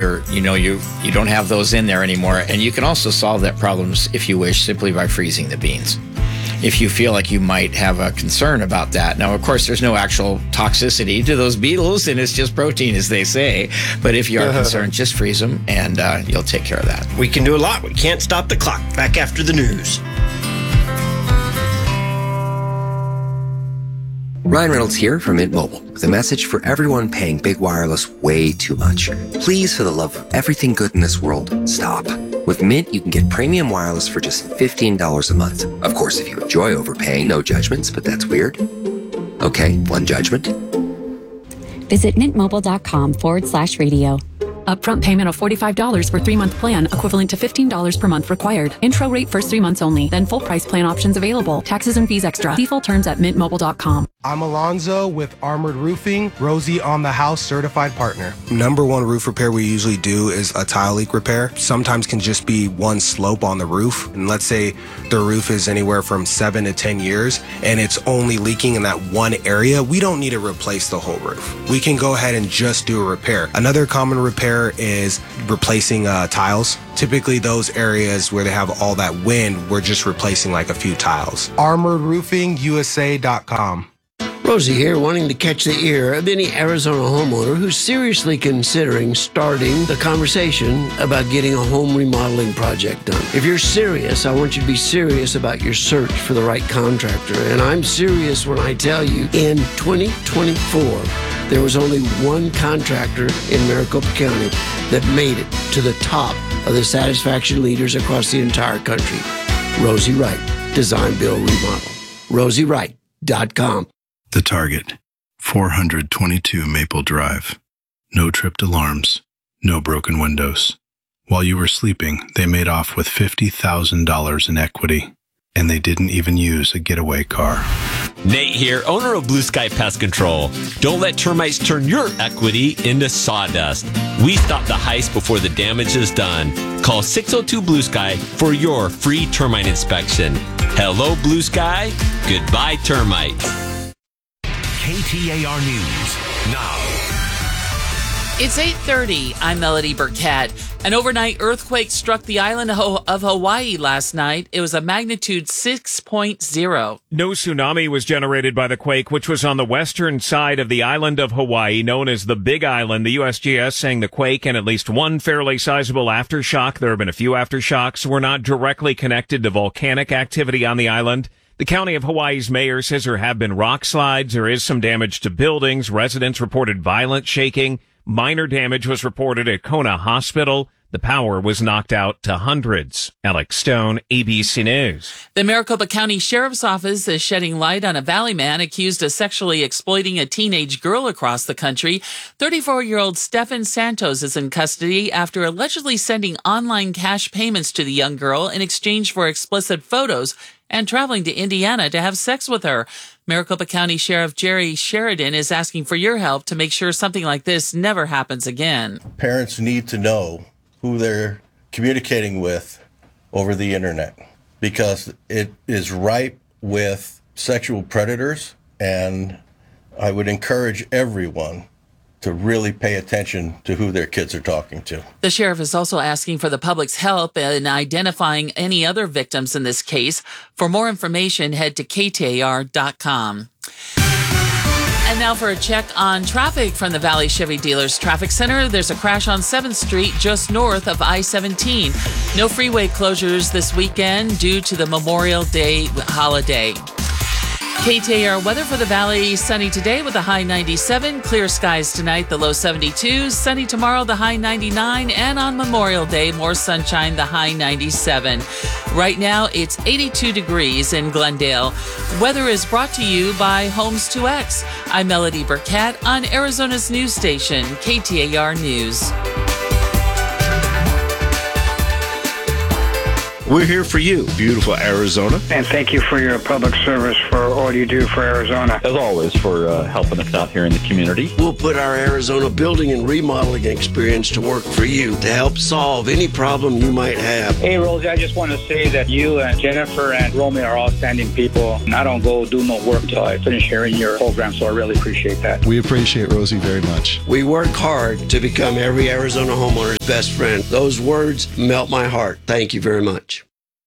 router, you don't have those in there anymore. And you can also solve that problem, if you wish, simply by freezing the beans, if you feel like you might have a concern about that. Now, of course, there's no actual toxicity to those beetles, and it's just protein, as they say. But if you are concerned, just freeze them, and you'll take care of that. We can do a lot. We can't stop the clock. Back after the news. Ryan Reynolds here from Mint Mobile with a message for everyone paying big wireless way too much. Please, for the love of everything good in this world, stop. With Mint, you can get premium wireless for just $15 a month. Of course, if you enjoy overpaying, no judgments, but that's weird. Okay, one judgment. Visit mintmobile.com/radio. Upfront payment of $45 for 3-month plan, equivalent to $15 per month required. Intro rate first 3 months only, then full price plan options available. Taxes and fees extra. See full terms at mintmobile.com. I'm Alonzo with Armored Roofing, Rosie on the House certified partner. Number one roof repair we usually do is a tile leak repair. Sometimes can just be one slope on the roof. And let's say the roof is anywhere from 7 to 10 years and it's only leaking in that one area. We don't need to replace the whole roof. We can go ahead and just do a repair. Another common repair is replacing tiles. Typically those areas where they have all that wind, we're just replacing like a few tiles. ArmoredRoofingUSA.com. Rosie here, wanting to catch the ear of any Arizona homeowner who's seriously considering starting the conversation about getting a home remodeling project done. If you're serious, I want you to be serious about your search for the right contractor. And I'm serious when I tell you, in 2024, there was only one contractor in Maricopa County that made it to the top of the satisfaction leaders across the entire country. Rosie Wright, Design, Build, Remodel. RosieWright.com. The Target, 422 Maple Drive. No tripped alarms, no broken windows. While you were sleeping, they made off with $50,000 in equity, and they didn't even use a getaway car. Nate here, owner of Blue Sky Pest Control. Don't let termites turn your equity into sawdust. We stop the heist before the damage is done. Call 602 Blue Sky for your free termite inspection. Hello, Blue Sky. Goodbye, termites. KTAR News now. It's 8:30. I'm Melody Burkett. An overnight earthquake struck the island of Hawaii last night. It was a magnitude 6.0. No tsunami was generated by the quake, which was on the western side of the island of Hawaii, known as the Big Island. The USGS saying the quake and at least one fairly sizable aftershock, there have been a few aftershocks, were not directly connected to volcanic activity on the island. The county of Hawaii's mayor says there have been rock slides. There is some damage to buildings. Residents reported violent shaking. Minor damage was reported at Kona Hospital. The power was knocked out to hundreds. Alex Stone, ABC News. The Maricopa County Sheriff's Office is shedding light on a Valley man accused of sexually exploiting a teenage girl across the country. 34-year-old Stephen Santos is in custody after allegedly sending online cash payments to the young girl in exchange for explicit photos and traveling to Indiana to have sex with her. Maricopa County Sheriff Jerry Sheridan is asking for your help to make sure something like this never happens again. Parents need to know who they're communicating with over the internet because it is ripe with sexual predators, and I would encourage everyone to really pay attention to who their kids are talking to. The sheriff is also asking for the public's help in identifying any other victims in this case. For more information, head to KTAR.com. And now for a check on traffic from the Valley Chevy Dealers Traffic Center. There's a crash on 7th Street just north of I-17. No freeway closures this weekend due to the Memorial Day holiday. KTAR weather for the Valley, sunny today with a high 97. Clear skies tonight, the low 72. Sunny tomorrow, the high 99. And on Memorial Day, more sunshine, the high 97. Right now, it's 82 degrees in Glendale. Weather is brought to you by Homes 2X. I'm Melody Burkett on Arizona's news station, KTAR News. We're here for you, beautiful Arizona. And thank you for your public service for all you do for Arizona. As always, for helping us out here in the community. We'll put our Arizona building and remodeling experience to work for you to help solve any problem you might have. Hey, Rosie, I just want to say that you and Jennifer and Romy are outstanding people. And I don't go do no work till I finish hearing your program, so I really appreciate that. We appreciate Rosie very much. We work hard to become every Arizona homeowner's best friend. Those words melt my heart. Thank you very much.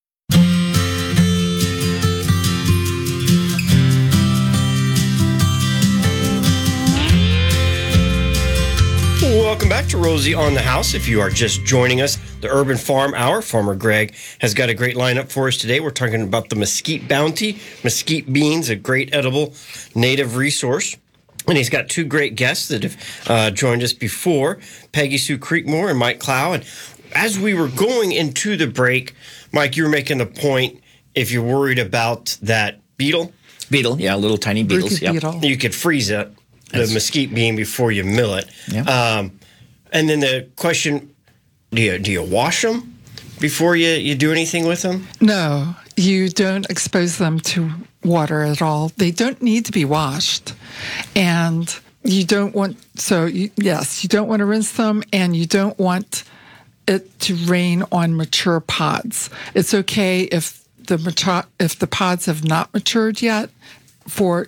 Welcome back to Rosie on the House. If you are just joining us, the Urban Farm Hour, Farmer Greg has got a great lineup for us today. We're talking about the mesquite bounty, mesquite beans, a great edible native resource. And he's got two great guests that have joined us before, Peggy Sue Creekmore and Mike Clow. And as we were going into the break, Mike, you were making the point, if you're worried about that beetle. Beetle, yeah, little tiny beetles. Yeah, you could freeze it, the mesquite bean, before you mill it. Yeah. And then the question, do you wash them before you do anything with them? No, you don't expose them to water at all. They don't need to be washed. And you don't want, you don't want to rinse them, and you don't want it to rain on mature pods. It's okay if the pods have not matured yet for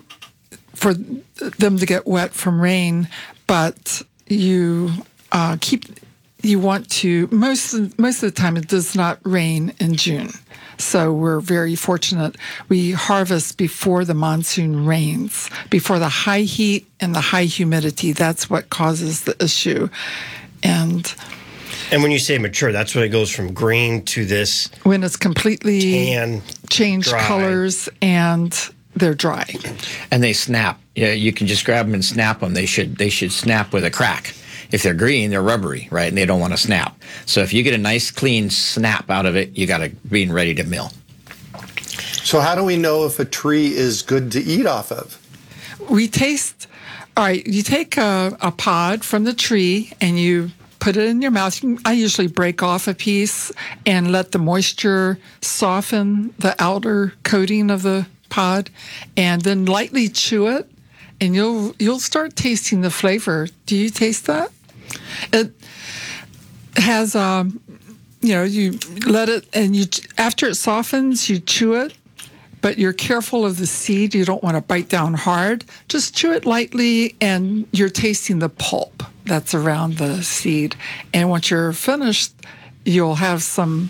them to get wet from rain, but you want to, most of the time it does not rain in June. So we're very fortunate. We harvest before the monsoon rains, before the high heat and the high humidity. That's what causes the issue. And when you say mature, that's when it goes from green to this when it's completely tan, changed dry colors and they're dry. And they snap. Yeah, you can just grab them and snap them. They should snap with a crack. If they're green, they're rubbery, right? And they don't want to snap. So if you get a nice clean snap out of it, you got a bean ready to mill. So how do we know if a tree is good to eat off of? You take a pod from the tree and you put it in your mouth. I usually break off a piece and let the moisture soften the outer coating of the pod, and then lightly chew it, and you'll start tasting the flavor. Do you taste that? It has you let it, and after it softens, you chew it, but you're careful of the seed. You don't want to bite down hard. Just chew it lightly, and you're tasting the pulp that's around the seed. And once you're finished, you'll have some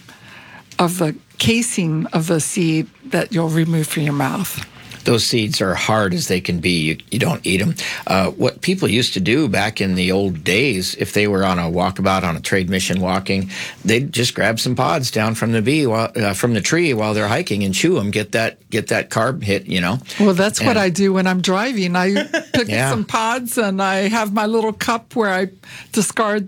of the casing of the seed that you'll remove from your mouth. Those seeds are hard as they can be. You don't eat them. What people used to do back in the old days, if they were on a walkabout, on a trade mission walking, they'd just grab some pods down from the tree while they're hiking and chew them, get that carb hit, Well, that's what I do when I'm driving. I pick some pods, and I have my little cup where I discard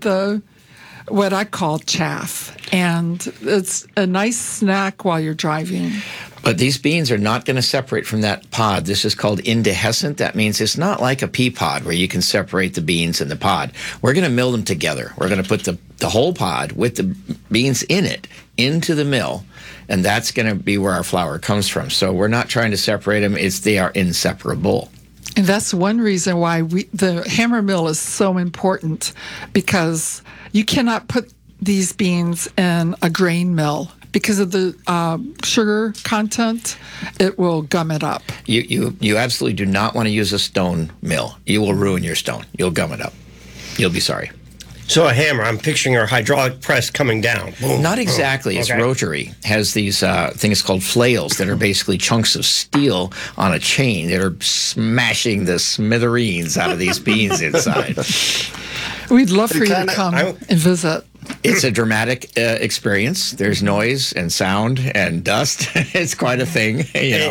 what I call chaff. And it's a nice snack while you're driving. But these beans are not going to separate from that pod. This is called indehiscent. That means it's not like a pea pod where you can separate the beans and the pod. We're going to mill them together. We're going to put the whole pod with the beans in it into the mill, and that's going to be where our flour comes from. So we're not trying to separate them. They are inseparable. And that's one reason why the hammer mill is so important, because you cannot put these beans in a grain mill. Because of the sugar content, it will gum it up. You absolutely do not want to use a stone mill. You will ruin your stone. You'll gum it up. You'll be sorry. So a hammer, I'm picturing our hydraulic press coming down. Boom. Not exactly. It's rotary. Has these things called flails that are basically chunks of steel on a chain that are smashing the smithereens out of these beans inside. We'd love for you to come and visit. It's a dramatic experience. There's noise and sound and dust. It's quite a thing,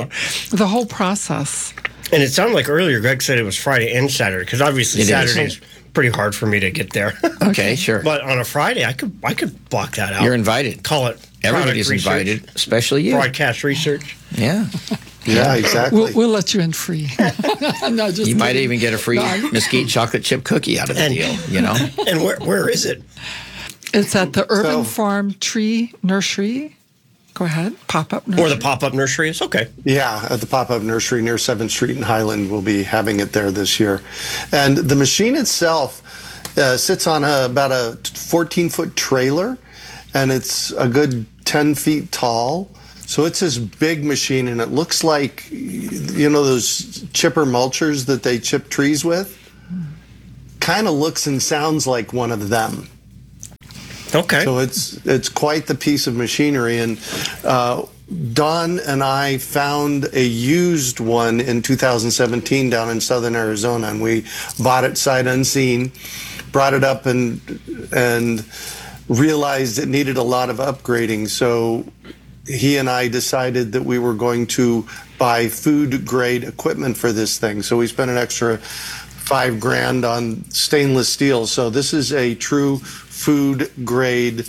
The whole process. And it sounded like earlier Greg said it was Friday and Saturday, because obviously Saturday's pretty hard for me to get there. Okay, sure. But on a Friday, I could block that out. You're invited. Call it Everybody's invited, especially you. Broadcast research. Yeah. Yeah, exactly. We'll let you in free. No, just you might even get a free mesquite chocolate chip cookie out of the deal, And where is it? It's at the Urban Farm Tree Nursery Go ahead. Pop-up nursery. Or the pop-up nursery is? Okay. Yeah, at the pop-up nursery near 7th Street in Highland. We'll be having it there this year. And the machine itself sits on about a 14-foot trailer, and it's a good 10 feet tall. So it's this big machine, and it looks like, those chipper mulchers that they chip trees with? Kind of looks and sounds like one of them. Okay. So it's quite the piece of machinery, and Don and I found a used one in 2017 down in southern Arizona, and we bought it sight unseen, brought it up, and realized it needed a lot of upgrading. So he and I decided that we were going to buy food grade equipment for this thing. So we spent an extra $5,000 on stainless steel. So this is a true food grade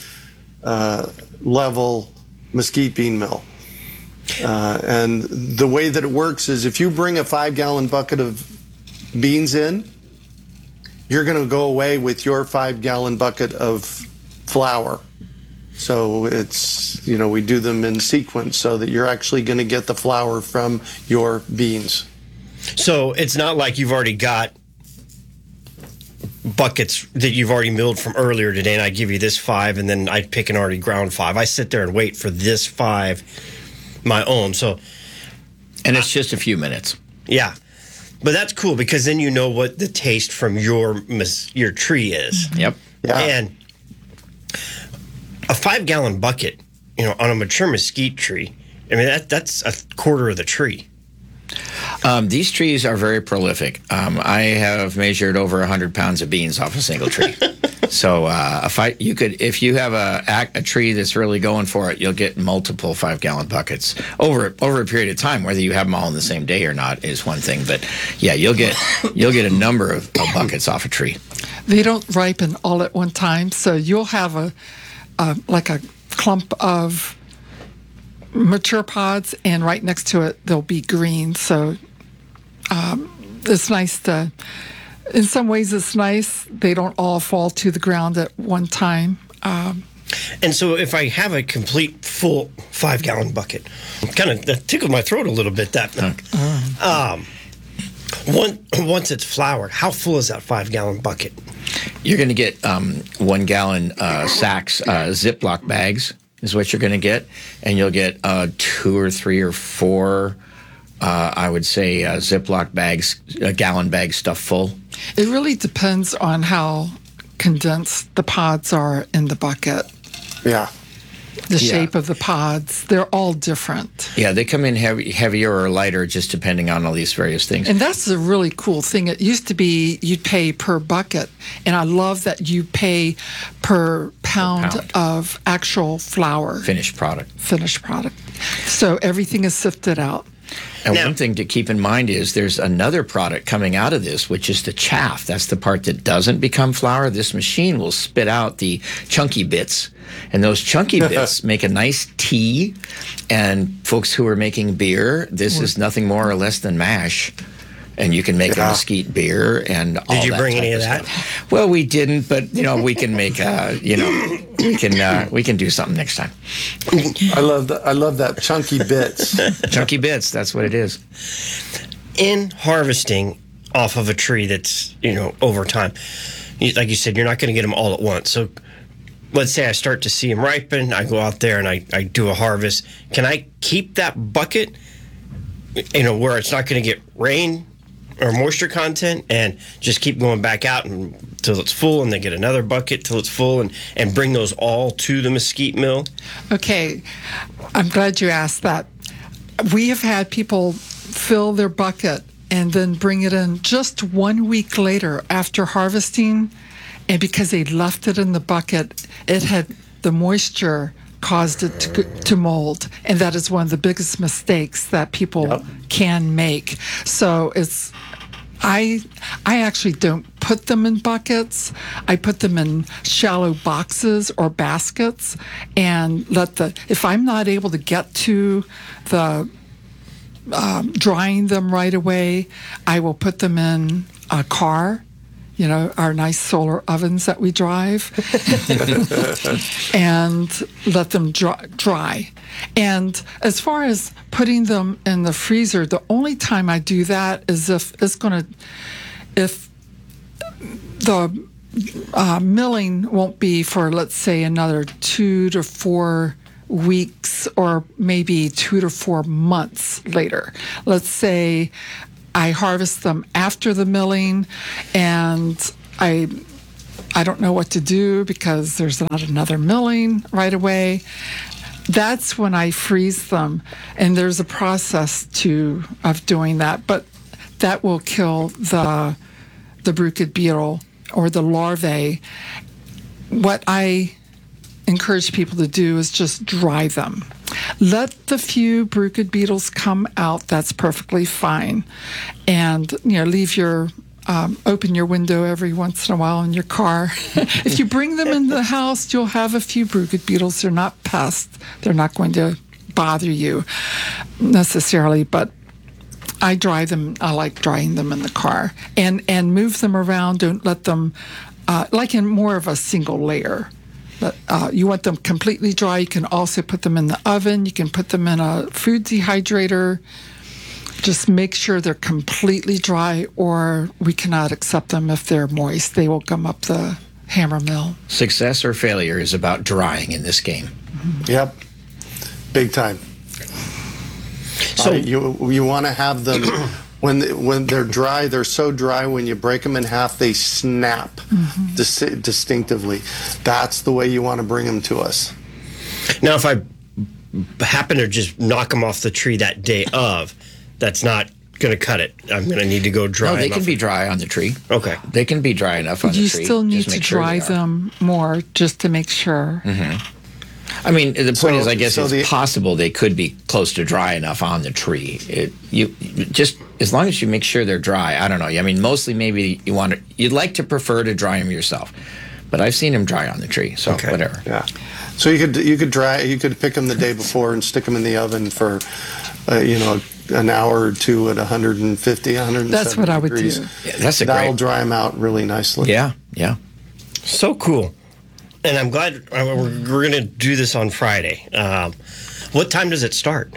level mesquite bean mill. And the way that it works is if you bring a 5-gallon bucket of beans in, you're going to go away with your 5-gallon bucket of flour. So it's, we do them in sequence so that you're actually going to get the flour from your beans. So it's not like you've already got buckets that you've already milled from earlier today, and I give you this 5, and then I pick an already ground 5. I sit there and wait for this 5, my own. So, and it's just a few minutes. Yeah, but that's cool because then you know what the taste from your tree is. Yep. Yeah. And a 5-gallon bucket, on a mature mesquite tree, I mean that's a quarter of the tree. These trees are very prolific. I have measured over 100 pounds of beans off a single tree. So if you have a tree that's really going for it, you'll get multiple 5-gallon buckets over a period of time. Whether you have them all in the same day or not is one thing, but yeah, you'll get a number of buckets off a tree. They don't ripen all at one time, so you'll have a clump of mature pods, and right next to it they'll be green. So it's nice to, in some ways it's nice they don't all fall to the ground at one time. And so if I have a complete full 5-gallon bucket, kind of that tickled my throat a little bit, once it's floured, how full is that 5-gallon bucket? You're going to get 1-gallon sacks, Ziploc bags is what you're going to get, and you'll get 2 or 3 or 4, I would say, Ziploc bags, gallon bags stuffed full. It really depends on how condensed the pods are in the bucket. Yeah. The shape of the pods, they're all different. Yeah, they come in heavier or lighter just depending on all these various things. And that's a really cool thing. It used to be you'd pay per bucket, and I love that you pay per pound of actual flour. Finished product. So everything is sifted out. And one thing to keep in mind is there's another product coming out of this, which is the chaff. That's the part that doesn't become flour. This machine will spit out the chunky bits, and those chunky bits make a nice tea. And folks who are making beer, this is nothing more or less than mash. And you can make a mesquite beer and all that. Did you bring any of that? Stuff. Well, we didn't, but we can make we can do something next time. I love that chunky bits. Chunky bits, that's what it is. In harvesting off of a tree that's, over time, like you said, you're not going to get them all at once. So let's say I start to see them ripen, I go out there and I do a harvest. Can I keep that bucket, where it's not going to get rain or moisture content, and just keep going back out until it's full, and then get another bucket till it's full, and bring those all to the mesquite mill? Okay, I'm glad you asked that. We have had people fill their bucket and then bring it in just 1 week later after harvesting, and because they left it in the bucket, it had the moisture caused it to mold, and that is one of the biggest mistakes that people can make. So I actually don't put them in buckets. I put them in shallow boxes or baskets, and if I'm not able to get to the drying them right away, I will put them in a car our nice solar ovens that we drive, and let them dry. And as far as putting them in the freezer, the only time I do that is if the milling won't be for, let's say, another 2 to 4 weeks, or maybe 2 to 4 months later. Let's say I harvest them after the milling, and I don't know what to do because there's not another milling right away. That's when I freeze them, and there's a process of doing that, but that will kill the bruchid beetle or the larvae. What I encourage people to do is just dry them. Let the few bruchid beetles come out. That's perfectly fine. And, leave open your window every once in a while in your car. If you bring them in the house, you'll have a few bruchid beetles. They're not pests. They're not going to bother you necessarily, but I dry them. I like drying them in the car and move them around. Don't let them, like in more of a single layer. But you want them completely dry. You can also put them in the oven. You can put them in a food dehydrator. Just make sure they're completely dry, or we cannot accept them if they're moist. They will gum up the hammer mill. Success or failure is about drying in this game. Mm-hmm. Yep. Big time. So you want to have them when they're dry. They're so dry when you break them in half, they snap distinctively. That's the way you want to bring them to us. Now, if I happen to just knock them off the tree that day of, that's not going to cut it. I'm going to need to go dry. No, they can be dry on the tree. Okay. They can be dry enough on the tree. You still need to dry them more just to make sure. Mm-hmm. I mean, the point is, I guess it's possible they could be close to dry enough on the tree. You just, as long as you make sure they're dry. I don't know. I mean, mostly maybe you'd like to prefer to dry them yourself, but I've seen them dry on the tree. So whatever. Yeah. So you could pick them the day before and stick them in the oven for, an hour or two at 150, 170 That's what I would degrees. do. Yeah, that'll dry them out really nicely. Yeah. So cool. And I'm glad we're going to do this on Friday. What time does it start?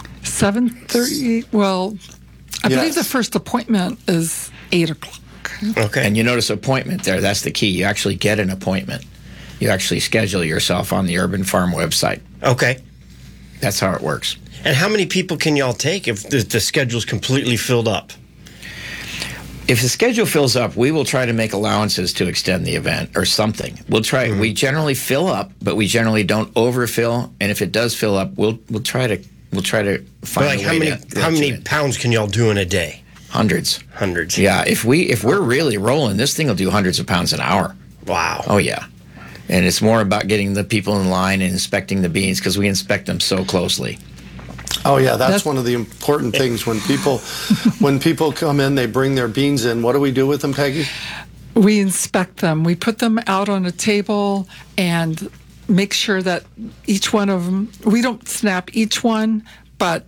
7:30. Well, I believe the first appointment is 8 o'clock. Okay. And you notice appointment there. That's the key. You actually get an appointment. You actually schedule yourself on the Urban Farm website. Okay. That's how it works. And how many people can y'all take if the schedule's completely filled up? If the schedule fills up, we will try to make allowances to extend the event or something. We'll try. Mm-hmm. We generally fill up, but we generally don't overfill. And if it does fill up, we'll try to find a way how many pounds can y'all do in a day? Hundreds. Yeah. If we're really rolling, this thing will do hundreds of pounds an hour. Wow. Oh yeah. And it's more about getting the people in line and inspecting the beans because we inspect them so closely. Oh yeah, that's one of the important things when people come in, they bring their beans in. What do we do with them, Peggy? We inspect them. We put them out on a table and make sure that each one of them, we don't snap each one, but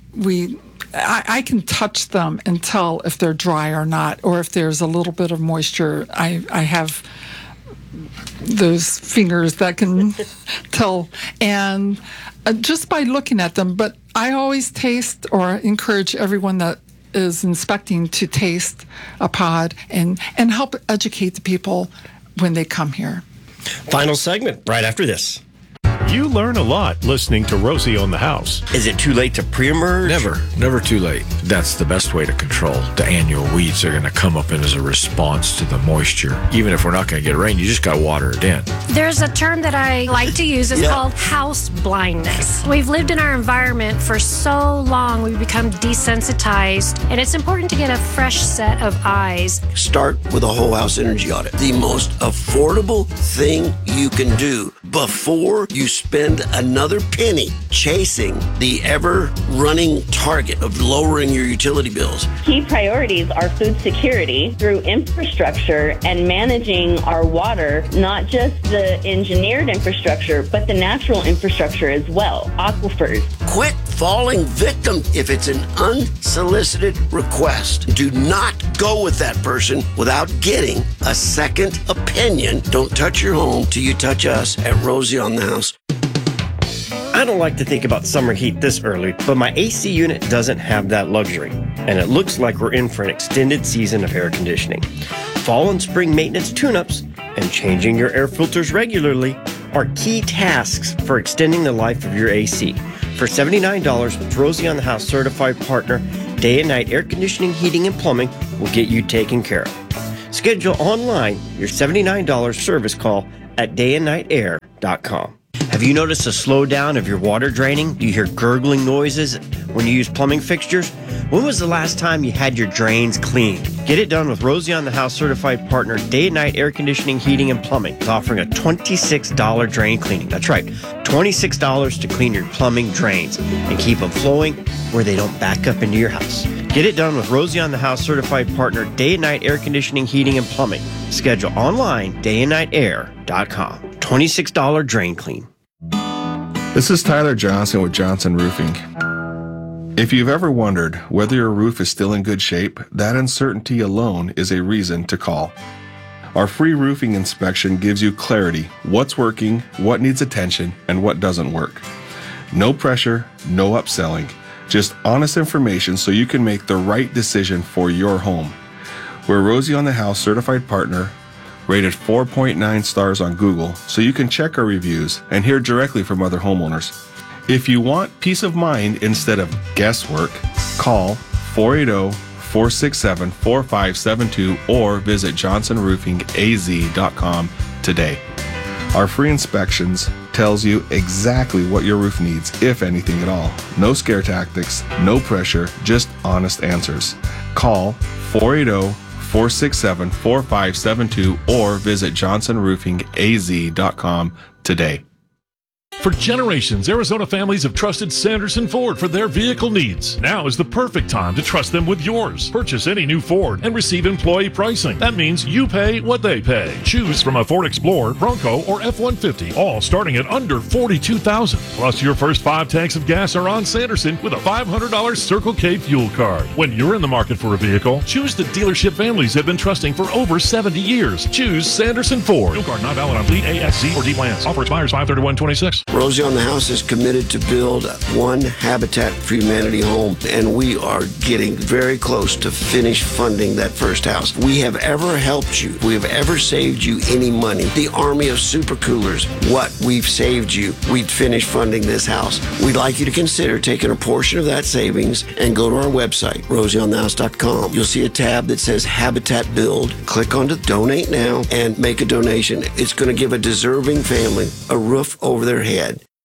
I can touch them and tell if they're dry or not, or if there's a little bit of moisture. I have those fingers that can tell, and just by looking at them. But I always taste or encourage everyone that is inspecting to taste a pod and help educate the people when they come here. Final segment right after this. You learn a lot listening to Rosie on the House. Is it too late to pre-emerge? Never too late. That's the best way to control the annual weeds that are going to come up in as a response to the moisture. Even if we're not going to get rain, you just got to water it in. There's a term that I like to use. It's called house blindness. We've lived in our environment for so long, we've become desensitized, and it's important to get a fresh set of eyes. Start with a whole house energy audit. The most affordable thing you can do. Boom. before you spend another penny chasing the ever-running target of lowering your utility bills. Key priorities are food security through infrastructure and managing our water, not just the engineered infrastructure, but the natural infrastructure as well, aquifers. Quit falling victim if it's an unsolicited request. Do not go with that person without getting a second opinion. Don't touch your home till you touch us at Rosie on the House. I don't like to think about summer heat this early, but my AC unit doesn't have that luxury, and it looks like we're in for an extended season of air conditioning. Fall and spring maintenance tune-ups and changing your air filters regularly are key tasks for extending the life of your AC. For $79 with Rosie on the House certified partner, day and night air conditioning, heating, and plumbing will get you taken care of. Schedule online your $79 service call at dayandnightair.com. Have you noticed a slowdown of your water draining? Do you hear gurgling noises when you use plumbing fixtures? When was the last time you had your drains cleaned? Get it done with Rosie on the House certified partner, Day and Night Air Conditioning, Heating, and Plumbing. It's offering a $26 drain cleaning. That's right, $26 to clean your plumbing drains and keep them flowing where they don't back up into your house. Get it done with Rosie on the House certified partner, Day and Night Air Conditioning, Heating, and Plumbing. Schedule online, dayandnightair.com. $26 drain clean. This is Tyler Johnson with Johnson Roofing. If you've ever wondered whether your roof is still in good shape, that uncertainty alone is a reason to call. Our free roofing inspection gives you clarity, what's working, what needs attention, and what doesn't work. No pressure, no upselling, just honest information so you can make the right decision for your home. We're Rosie on the House certified partner, rated 4.9 stars on Google, so you can check our reviews and hear directly from other homeowners. If you want peace of mind instead of guesswork, call 480-467-4572 or visit johnsonroofingaz.com today. Our free inspections tells you exactly what your roof needs, if anything at all. No scare tactics, no pressure, just honest answers. Call 480-467-4572 or visit johnsonroofingaz.com today. For generations, Arizona families have trusted Sanderson Ford for their vehicle needs. Now is the perfect time to trust them with yours. Purchase any new Ford and receive employee pricing. That means you pay what they pay. Choose from a Ford Explorer, Bronco, or F-150, all starting at under $42,000. Plus, your first 5 tanks of gas are on Sanderson with a $500 Circle K fuel card. When you're in the market for a vehicle, choose the dealership families have been trusting for over 70 years. Choose Sanderson Ford. Fuel card not valid on fleet A, S, Z, or D plans. Offer expires 5/31/26. Rosie on the House is committed to build one Habitat for Humanity home, and we are getting very close to finish funding that first house. We have ever helped you. We have ever saved you any money. The army of super coolers, what we've saved you. We'd finish funding this house. We'd like you to consider taking a portion of that savings and go to our website, rosieonthehouse.com. You'll see a tab that says Habitat Build. Click on to Donate Now and make a donation. It's going to give a deserving family a roof over their head.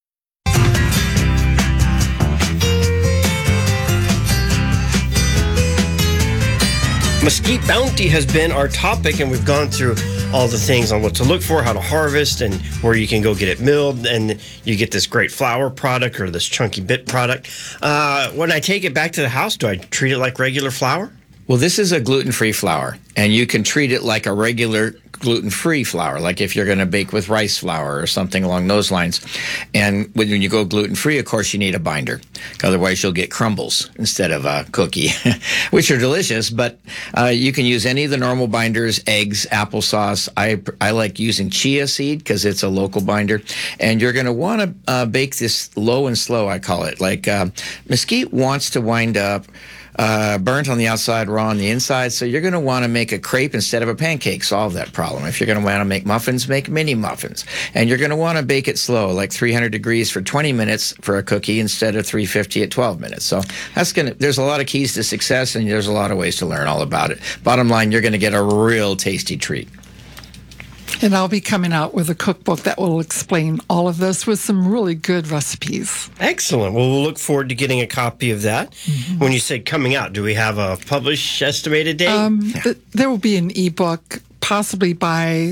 Mesquite bounty has been our topic, and we've gone through all the things on what to look for, how to harvest, and where you can go get it milled, and you get this great flour product or this chunky bit product. When I take it back to the house, do I treat it like regular flour? Well, this is a gluten-free flour, and you can treat it like a regular gluten-free flour, like if you're going to bake with rice flour or something along those lines. And when you go gluten-free, of course, you need a binder. Otherwise, you'll get crumbles instead of a cookie, which are delicious. But you can use any of the normal binders, eggs, applesauce. I like using chia seed because it's a local binder. And you're going to want to bake this low and slow, I call it. Like mesquite wants to wind up burnt on the outside, raw on the inside. So you're going to want to make a crepe instead of a pancake. Solve that problem. If you're going to want to make muffins, make mini muffins. And you're going to want to bake it slow, like 300 degrees for 20 minutes for a cookie instead of 350 at 12 minutes. So there's a lot of keys to success, and there's a lot of ways to learn all about it. Bottom line, you're going to get a real tasty treat. And I'll be coming out with a cookbook that will explain all of this with some really good recipes. Excellent. Well, we'll look forward to getting a copy of that. Mm-hmm. When you say coming out, do we have a published estimated date? There will be an ebook possibly by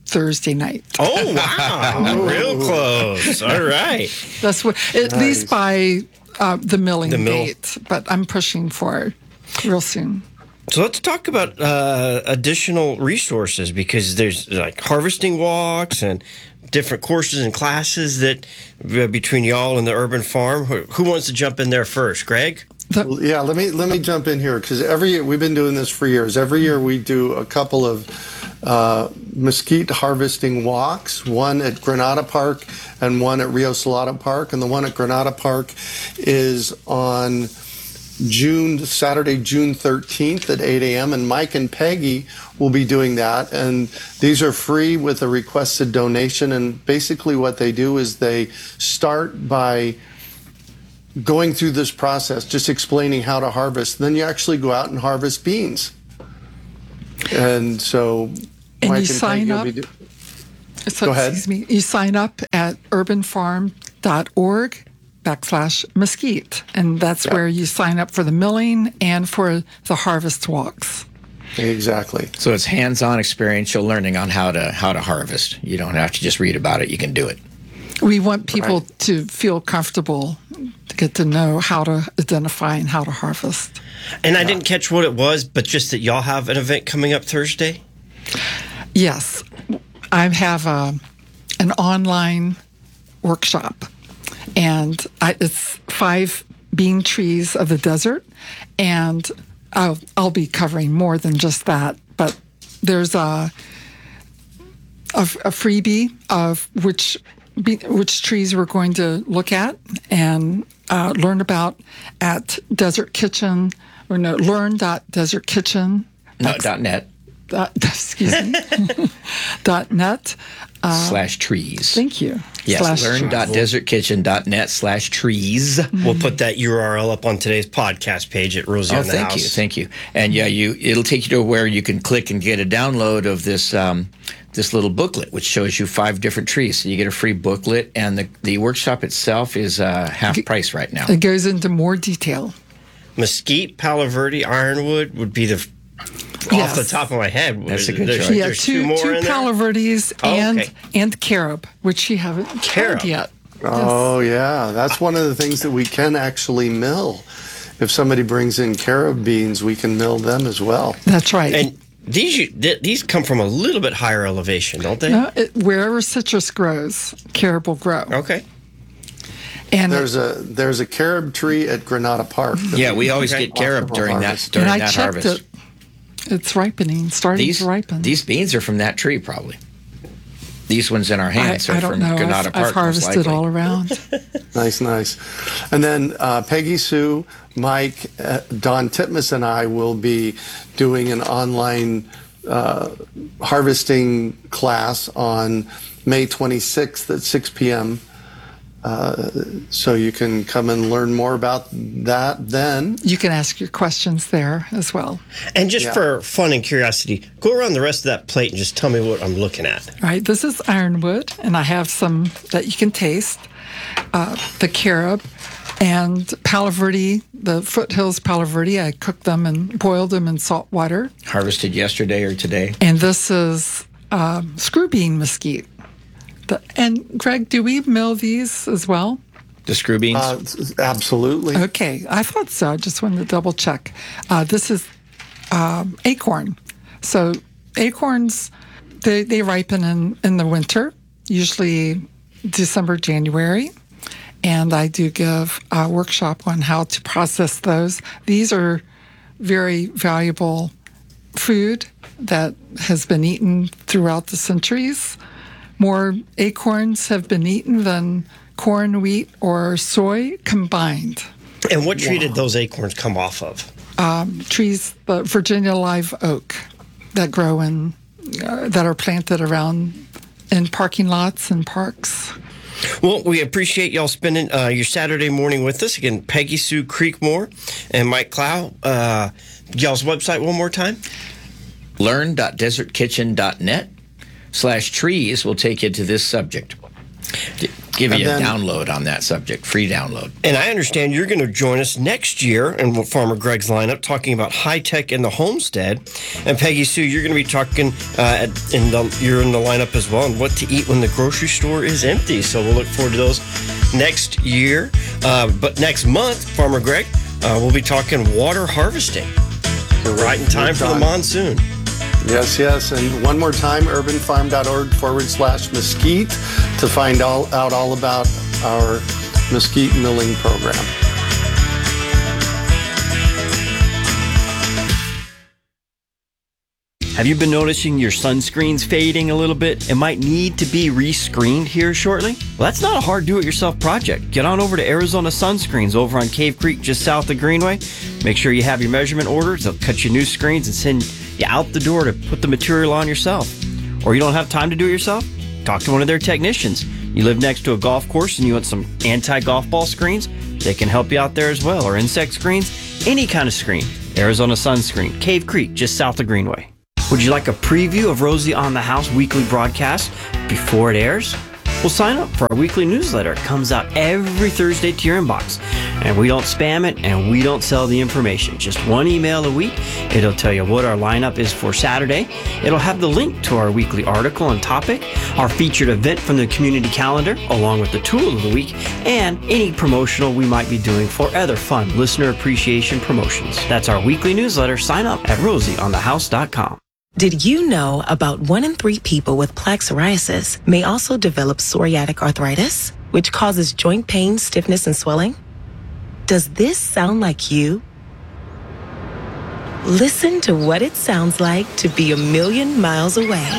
Thursday night. Oh, wow. Real close. All right. That's what, at least by the milling date, but I'm pushing for real soon. So let's talk about additional resources, because there's like harvesting walks and different courses and classes that between y'all and the Urban Farm. Who wants to jump in there first? Greg? Yeah, let me jump in here, because every year we've been doing this for years. Every year we do a couple of mesquite harvesting walks, one at Granada Park and one at Rio Salado Park. And the one at Granada Park is on Saturday, June 13th at 8 a.m. And Mike and Peggy will be doing that. And these are free with a requested donation. And basically what they do is they start by going through this process, just explaining how to harvest. Then you actually go out and harvest beans. And so and Mike you sign up. Go ahead. Excuse me. You sign up at urbanfarm.org/mesquite. And that's where you sign up for the milling and for the harvest walks. Exactly. So it's hands-on experiential learning on how to harvest. You don't have to just read about it. You can do it. We want people to feel comfortable, to get to know how to identify and how to harvest. And I didn't catch what it was, but just that y'all have an event coming up Thursday? Yes. I have an online workshop, and it's 5 bean trees of the desert, and I'll be covering more than just that, but there's a freebie of which trees we're going to look at and learn about at Desert Kitchen, or no, learn.desertkitchen. No, .net. Excuse me. .net. /trees. Thank you. Yes, learn.desertkitchen.net/trees. We'll put that URL up on today's podcast page at Rosie on the House. Thank you. And yeah, it'll take you to where you can click and get a download of this this little booklet, which shows you 5 different trees. So you get a free booklet, and the workshop itself is half price right now. It goes into more detail. Mesquite, Palo Verde, Ironwood would be off the top of my head. That's a good choice. Yeah, There's two more in there? Palo Verdes and carob, which you haven't tried yet. Oh, yeah. That's one of the things that we can actually mill. If somebody brings in carob beans, we can mill them as well. That's right. And these come from a little bit higher elevation, don't they? No, wherever citrus grows, carob will grow. Okay. And there's a carob tree at Granada Park. Yeah, we always get carob during that harvest. It. It's ripening, starting to ripen. These beans are from that tree, probably. These ones in our hands are from Granada Park. I've harvested all around. Nice. And then Peggy Sue, Mike, Don Titmus, and I will be doing an online harvesting class on May 26th at 6 p.m. So you can come and learn more about that then. You can ask your questions there as well. And just for fun and curiosity, go around the rest of that plate and just tell me what I'm looking at. All right, this is ironwood, and I have some that you can taste. The carob and Palo Verde, the foothills Palo Verde, I cooked them and boiled them in salt water. Harvested yesterday or today. And this is screw bean mesquite. And Greg, do we mill these as well? The screw beans? Absolutely. Okay, I thought so. I just wanted to double check. This is acorn. So acorns, they ripen in the winter, usually December, January. And I do give a workshop on how to process those. These are very valuable food that has been eaten throughout the centuries. More acorns have been eaten than corn, wheat, or soy combined. And what tree did those acorns come off of? Trees, the Virginia live oak that grow that are planted around in parking lots and parks. Well, we appreciate y'all spending your Saturday morning with us. Again, Peggy Sue Creekmore and Mike Clow. Y'all's website one more time? Learn.desertkitchen.net/trees will take you to this subject. Give you a download on that subject, free download. And I understand you're going to join us next year in Farmer Greg's lineup talking about high-tech in the homestead. And Peggy Sue, you're going to be talking, you're in the lineup as well, and what to eat when the grocery store is empty. So we'll look forward to those next year. But next month, Farmer Greg, we'll be talking water harvesting. Right in time for the monsoon. Yes. And one more time, urbanfarm.org/mesquite to find out all about our mesquite milling program. Have you been noticing your sunscreen's fading a little bit? It might need to be rescreened here shortly. Well, that's not a hard do-it-yourself project. Get on over to Arizona Sunscreens over on Cave Creek just south of Greenway. Make sure you have your measurement orders. They'll cut you new screens and send you out the door to put the material on yourself. Or you don't have time to do it yourself? Talk to one of their technicians. You live next to a golf course and you want some anti-golf ball screens? They can help you out there as well. Or insect screens, any kind of screen. Arizona Sunscreen, Cave Creek, just south of Greenway. Would you like a preview of Rosie on the House weekly broadcast before it airs? Well, sign up for our weekly newsletter. It comes out every Thursday to your inbox. And we don't spam it, and we don't sell the information. Just one email a week. It'll tell you what our lineup is for Saturday. It'll have the link to our weekly article and topic, our featured event from the community calendar, along with the tool of the week, and any promotional we might be doing for other fun listener appreciation promotions. That's our weekly newsletter. Sign up at rosieonthehouse.com. Did you know about 1 in 3 people with plaque psoriasis may also develop psoriatic arthritis, which causes joint pain, stiffness, and swelling? Does this sound like you? Listen to what it sounds like to be a million miles away.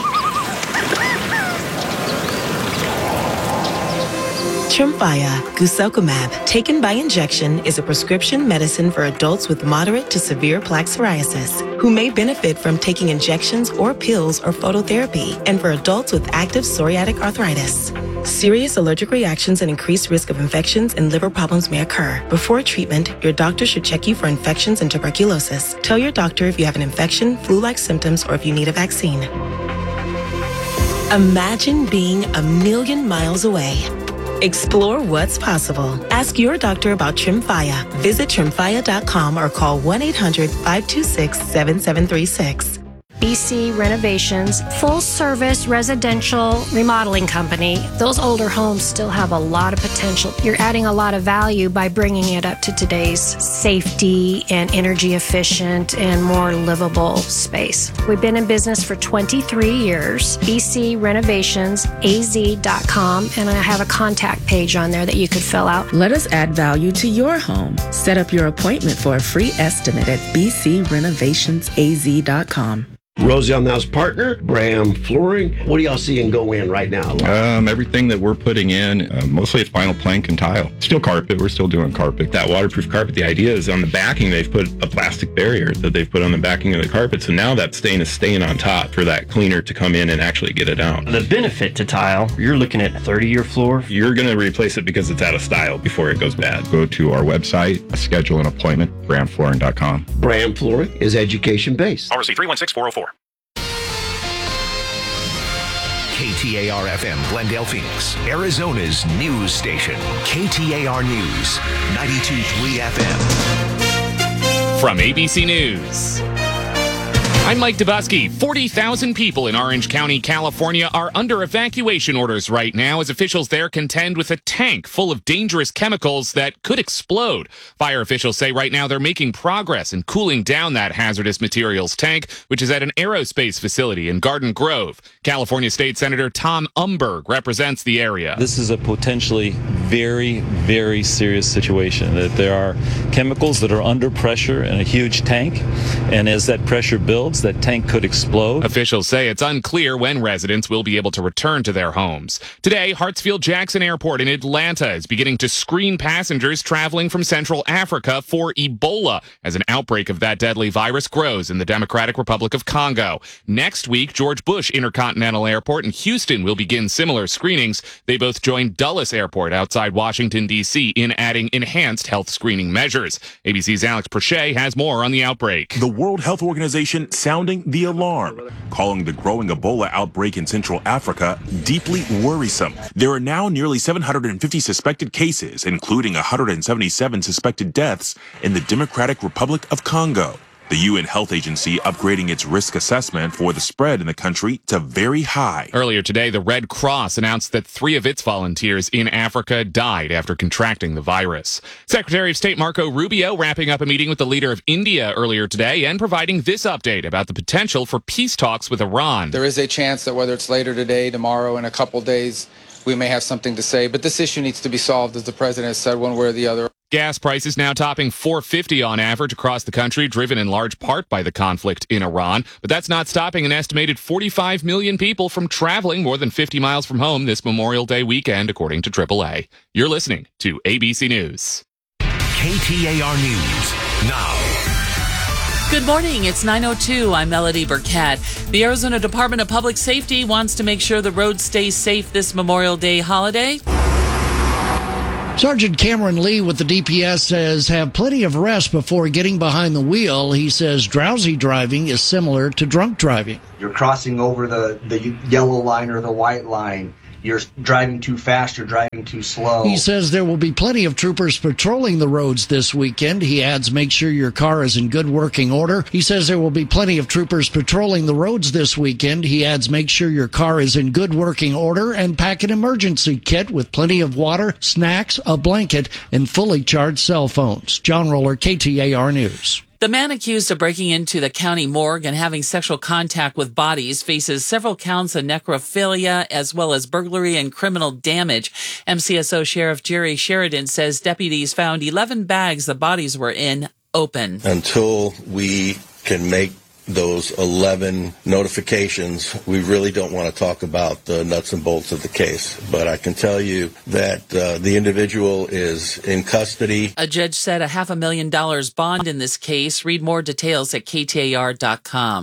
Tremfya guselkumab, taken by injection, is a prescription medicine for adults with moderate to severe plaque psoriasis who may benefit from taking injections or pills or phototherapy, and for adults with active psoriatic arthritis. Serious allergic reactions and increased risk of infections and liver problems may occur. Before treatment, your doctor should check you for infections and tuberculosis. Tell your doctor if you have an infection, flu-like symptoms, or if you need a vaccine. Imagine being a million miles away. Explore what's possible. Ask your doctor about Tremfya. Visit tremfya.com or call 1-800-526-7736. BC Renovations, full-service residential remodeling company. Those older homes still have a lot of potential. You're adding a lot of value by bringing it up to today's safety and energy efficient and more livable space. We've been in business for 23 years. BCRenovations.az.com, and I have a contact page on there that you could fill out. Let us add value to your home. Set up your appointment for a free estimate at bcrenovations.az.com. Rosie on the House partner, Bram Flooring. What are y'all seeing go in right now? Everything that we're putting in, mostly it's vinyl plank and tile. Still carpet, we're still doing carpet. That waterproof carpet, the idea is on the backing, they've put a plastic barrier that they've put on the backing of the carpet. So now that stain is staying on top for that cleaner to come in and actually get it out. The benefit to tile, you're looking at a 30-year floor. You're going to replace it because it's out of style before it goes bad. Go to our website, schedule an appointment, bramflooring.com. Bram Flooring is education-based. RC 316-404. KTAR-FM, Glendale, Phoenix, Arizona's news station. KTAR News, 92.3 FM. From ABC News, I'm Mike Dubusky. 40,000 people in Orange County, California are under evacuation orders right now as officials there contend with a tank full of dangerous chemicals that could explode. Fire officials say right now they're making progress in cooling down that hazardous materials tank, which is at an aerospace facility in Garden Grove. California State Senator Tom Umberg represents the area. This is a potentially very, very serious situation, that there are chemicals that are under pressure in a huge tank, and as that pressure builds, that tank could explode. Officials say it's unclear when residents will be able to return to their homes. Today, Hartsfield-Jackson Airport in Atlanta is beginning to screen passengers traveling from Central Africa for Ebola as an outbreak of that deadly virus grows in the Democratic Republic of Congo. Next week, George Bush Intercontinental Airport in Houston will begin similar screenings. They both joined Dulles Airport outside Washington, D.C. in adding enhanced health screening measures. ABC's Alex Prochet has more on the outbreak. The World Health Organization says sounding the alarm, calling the growing Ebola outbreak in Central Africa deeply worrisome. There are now nearly 750 suspected cases, including 177 suspected deaths in the Democratic Republic of Congo. The UN Health Agency upgrading its risk assessment for the spread in the country to very high. Earlier today, the Red Cross announced that 3 of its volunteers in Africa died after contracting the virus. Secretary of State Marco Rubio wrapping up a meeting with the leader of India earlier today and providing this update about the potential for peace talks with Iran. There is a chance that whether it's later today, tomorrow, in a couple days, we may have something to say. But this issue needs to be solved, as the president has said, one way or the other. Gas prices now topping $4.50 on average across the country, driven in large part by the conflict in Iran. But that's not stopping an estimated 45 million people from traveling more than 50 miles from home this Memorial Day weekend, according to AAA. You're listening to ABC News. KTAR News now. Good morning. It's 9:02. I'm Melody Burkett. The Arizona Department of Public Safety wants to make sure the roads stay safe this Memorial Day holiday. Sergeant Cameron Lee with the DPS says have plenty of rest before getting behind the wheel. He says drowsy driving is similar to drunk driving. You're crossing over the yellow line or the white line. You're driving too fast, you're driving too slow. He says there will be plenty of troopers patrolling the roads this weekend. He adds, make sure your car is in good working order. He says there will be plenty of troopers patrolling the roads this weekend. He adds, make sure your car is in good working order and pack an emergency kit with plenty of water, snacks, a blanket, and fully charged cell phones. John Roller, KTAR News. The man accused of breaking into the county morgue and having sexual contact with bodies faces several counts of necrophilia as well as burglary and criminal damage. MCSO Sheriff Jerry Sheridan says deputies found 11 bags the bodies were in open. Until we can make those 11 notifications, we really don't want to talk about the nuts and bolts of the case. But I can tell you that the individual is in custody. A judge set $500,000 bond in this case. Read more details at KTAR.com.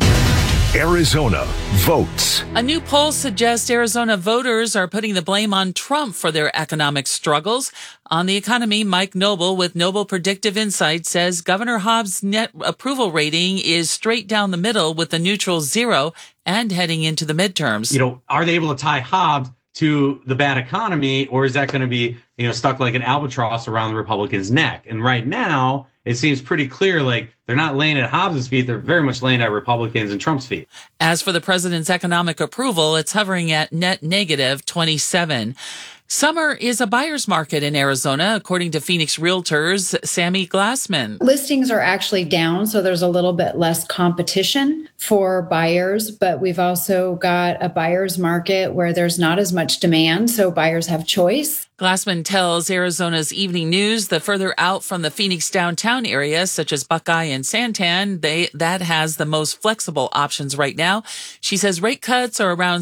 Arizona votes. A new poll suggests Arizona voters are putting the blame on Trump for their economic struggles. On the economy, Mike Noble with Noble Predictive Insight says Governor Hobbs' net approval rating is straight down the middle with a neutral 0 and heading into the midterms. Are they able to tie Hobbs to the bad economy, or is that going to be, stuck like an albatross around the Republicans' neck? And right now, it seems pretty clear, like they're not laying at Hobbs' feet. They're very much laying at Republicans and Trump's feet. As for the president's economic approval, it's hovering at net negative 27. Summer is a buyer's market in Arizona, according to Phoenix Realtors' Sammy Glassman. Listings are actually down, so there's a little bit less competition for buyers, but we've also got a buyer's market where there's not as much demand, so buyers have choice. Glassman tells Arizona's Evening News that further out from the Phoenix downtown area, such as Buckeye and Santan, that has the most flexible options right now. She says rate cuts are around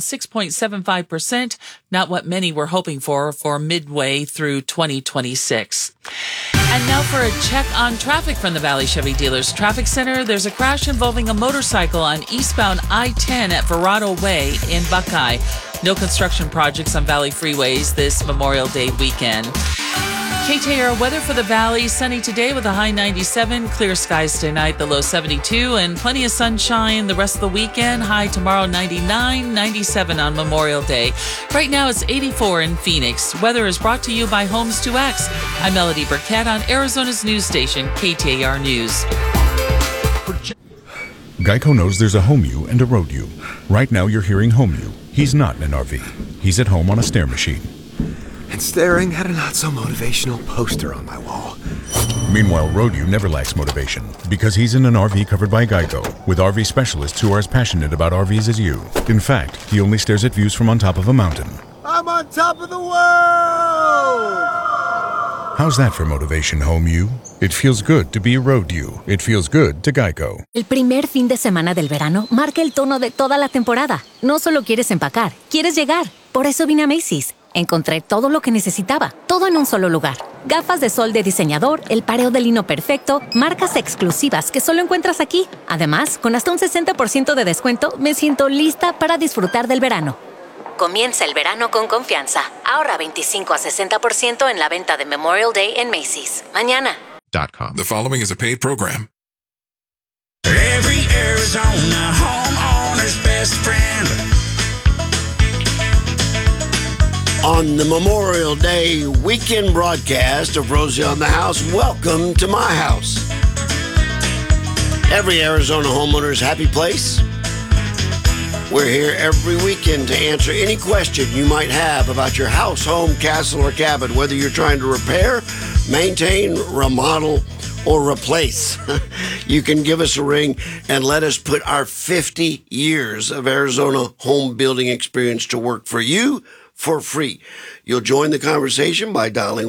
6.75%, not what many were hoping for midway through 2026. And now for a check on traffic from the Valley Chevy Dealers Traffic Center. There's a crash involving a motorcycle on eastbound I-10 at Verrado Way in Buckeye. No construction projects on Valley freeways this Memorial Day weekend. KTAR weather for the Valley. Sunny today with a high 97. Clear skies tonight, the low 72. And plenty of sunshine the rest of the weekend. High tomorrow 99, 97 on Memorial Day. Right now it's 84 in Phoenix. Weather is brought to you by Homes 2X. I'm Melody Burkett on Arizona's news station, KTAR News. Geico knows there's a home you and a road you. Right now you're hearing home you. He's not in an RV. He's at home on a stair machine. And staring at a not-so-motivational poster on my wall. Meanwhile, Road-U never lacks motivation because he's in an RV covered by Geico with RV specialists who are as passionate about RVs as you. In fact, he only stares at views from on top of a mountain. I'm on top of the world! How's that for motivation, home you? It feels good to be Road-U. It feels good to Geico. El primer fin de semana del verano marca el tono de toda la temporada. No solo quieres empacar, quieres llegar. Por eso vine a Macy's. Encontré todo lo que necesitaba, todo en un solo lugar. Gafas de sol de diseñador, el pareo de lino perfecto, marcas exclusivas que solo encuentras aquí. Además, con hasta un 60% de descuento, me siento lista para disfrutar del verano. Comienza el verano con confianza. Ahorra 25 a 60% en la venta de Memorial Day en Macy's. Mañana. The following is a paid program. Every Arizona homeowner's best friend. On the Memorial Day weekend broadcast of Rosie on the House, welcome to my house. Every Arizona homeowner's happy place. We're here every weekend to answer any question you might have about your house, home, castle, or cabin, whether you're trying to repair, maintain, remodel, or replace. You can give us a ring and let us put our 50 years of Arizona home building experience to work for you for free. You'll join the conversation by dialing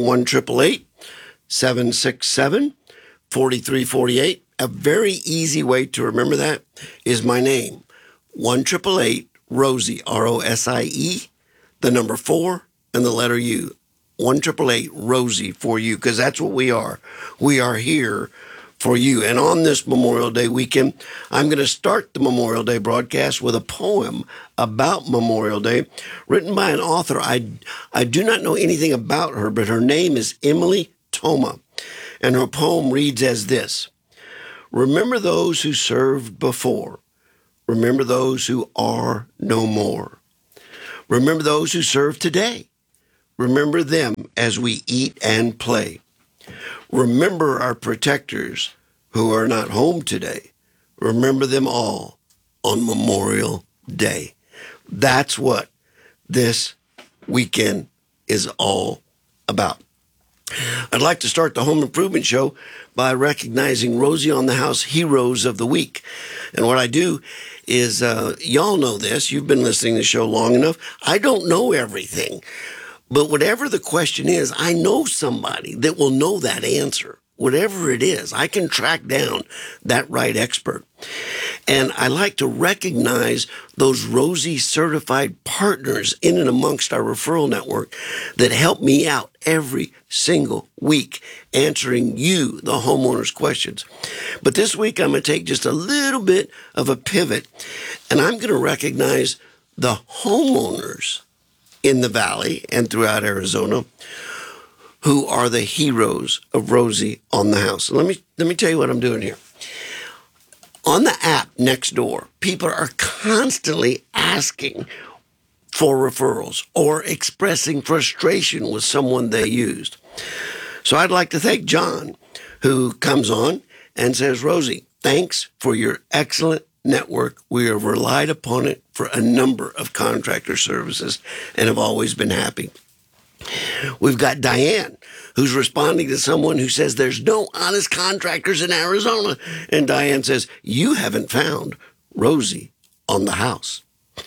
1-888-767-4348. A very easy way to remember that is my name, 1-888-ROSIE, R-O-S-I-E, the number 4 and the letter U. 1-888-ROSIE for you, because that's what we are. We are here for you. And on this Memorial Day weekend, I'm going to start the Memorial Day broadcast with a poem about Memorial Day written by an author. I do not know anything about her, but her name is Emily Thoma. And her poem reads as this: remember those who served before. Remember those who are no more. Remember those who serve today. Remember them as we eat and play. Remember our protectors who are not home today. Remember them all on Memorial Day. That's what this weekend is all about. I'd like to start the Home Improvement Show by recognizing Rosie on the House Heroes of the Week. And what I do is, y'all know this, you've been listening to the show long enough, I don't know everything. But whatever the question is, I know somebody that will know that answer. Whatever it is, I can track down that right expert. And I like to recognize those Rosie certified partners in and amongst our referral network that help me out every single week answering you, the homeowner's questions. But this week, I'm going to take just a little bit of a pivot, and I'm going to recognize the homeowners in the Valley and throughout Arizona who are the heroes of Rosie on the House. Let me tell you what I'm doing here. On the app Nextdoor, people are constantly asking for referrals or expressing frustration with someone they used. So I'd like to thank John, who comes on and says, Rosie, thanks for your excellent network. We have relied upon it for a number of contractor services and have always been happy. We've got Diane, who's responding to someone who says there's no honest contractors in Arizona. And Diane says, you haven't found Rosie on the House.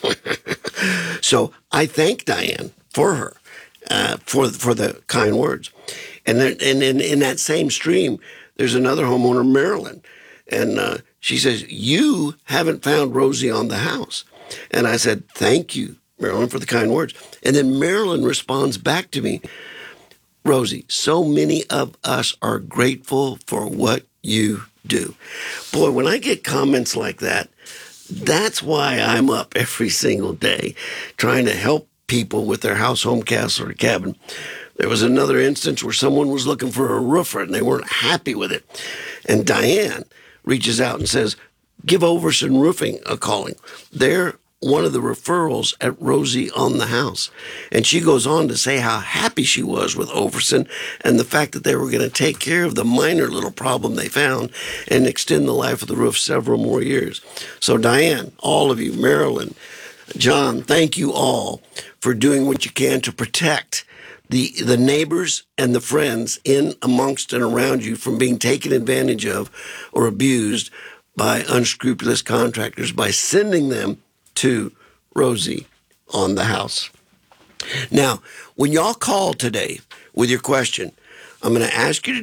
So I thank Diane for her, for the kind words. And then, in that same stream, there's another homeowner, Marilyn. And she says, you haven't found Rosie on the House. And I said, thank you, Marilyn, for the kind words. And then Marilyn responds back to me, Rosie, so many of us are grateful for what you do. Boy, when I get comments like that, that's why I'm up every single day trying to help people with their house, home, castle, or cabin. There was another instance where someone was looking for a roofer and they weren't happy with it. And Diane reaches out and says, give Overson Roofing a calling. They're one of the referrals at Rosie on the House. And she goes on to say how happy she was with Overson and the fact that they were going to take care of the minor little problem they found and extend the life of the roof several more years. So Diane, all of you, Marilyn, John, thank you all for doing what you can to protect the neighbors and the friends in, amongst, and around you from being taken advantage of or abused by unscrupulous contractors by sending them to Rosie on the House. Now, when y'all call today with your question, I'm going to ask you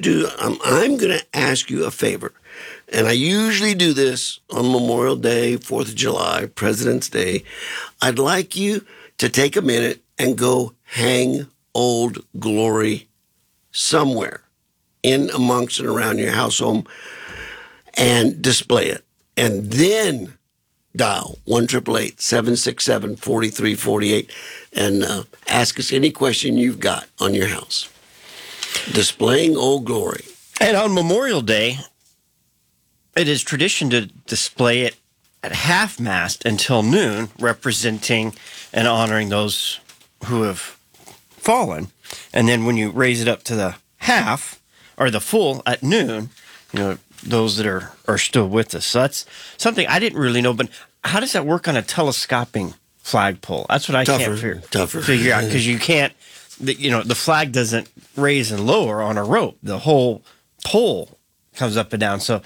a favor. And I usually do this on Memorial Day, 4th of July, President's Day. I'd like you to take a minute and go hang Old Glory somewhere in, amongst, and around your house, home, and display it. And then dial 1-888-767-4348 and ask us any question you've got on your house. Displaying Old Glory. And on Memorial Day, it is tradition to display it at half-mast until noon, representing and honoring those who have fallen. And then when you raise it up to the half, or the full at noon, those that are still with us. So that's something I didn't really know, but how does that work on a telescoping flagpole? That's what I can't figure out, because you can't, the flag doesn't raise and lower on a rope. The whole pole comes up and down. So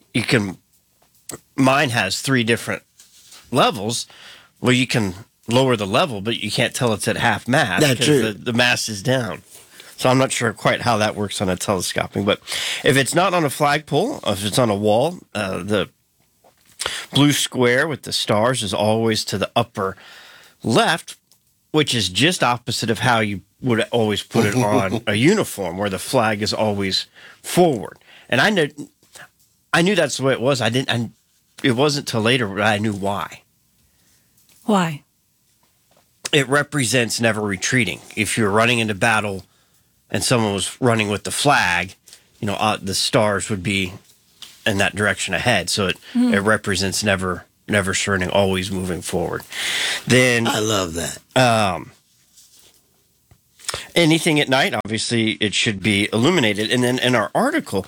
mine has 3 different levels. Well, you can lower the level, but you can't tell it's at half mast. That's true. The mast is down. So I'm not sure quite how that works on a telescoping. But if it's not on a flagpole, if it's on a wall, the blue square with the stars is always to the upper left, which is just opposite of how you would always put it on a uniform, where the flag is always forward. And I knew that's the way it was. It wasn't till later that I knew why. Why? It represents never retreating. If you're running into battle and someone was running with the flag, the stars would be in that direction ahead. So it represents never surrendering, always moving forward. Then I love that. Anything at night, obviously, it should be illuminated. And then in our article,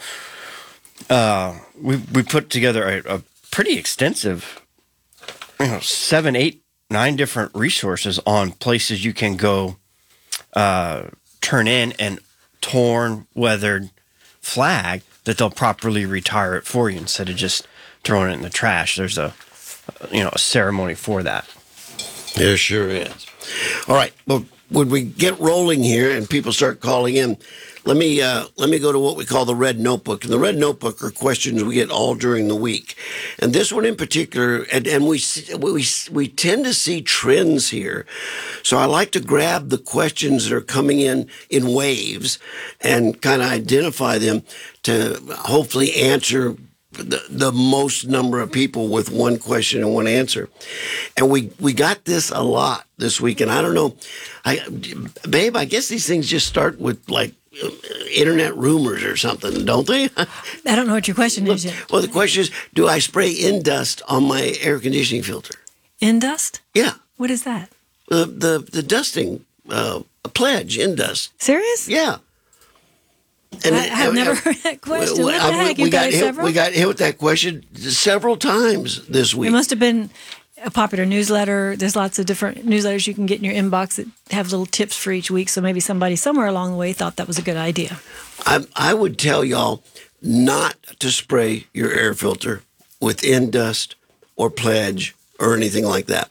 we put together a pretty extensive, 7, 8, 9 different resources on places you can go turn in an torn, weathered flag that they'll properly retire it for you instead of just throwing it in the trash. There's a ceremony for that. There sure is. All right. Well, when we get rolling here and people start calling in, let me go to what we call the Red Notebook. And the Red Notebook are questions we get all during the week. And this one in particular, and we tend to see trends here. So I like to grab the questions that are coming in waves and kind of identify them to hopefully answer the most number of people with one question and one answer. And we got this a lot this week. And I don't know, babe, I guess these things just start with like internet rumors or something, don't they? I don't know what your question is yet. Well, the question is, do I spray Indust on my air conditioning filter? Indust? Yeah. What is that? The dusting pledge, Indust. Serious? Yeah. And I've never heard that question. What the heck? You got several? We got hit with that question several times this week. It must have been a popular newsletter. There's lots of different newsletters you can get in your inbox that have little tips for each week. So maybe somebody somewhere along the way thought that was a good idea. I would tell y'all not to spray your air filter with Indust or Pledge or anything like that.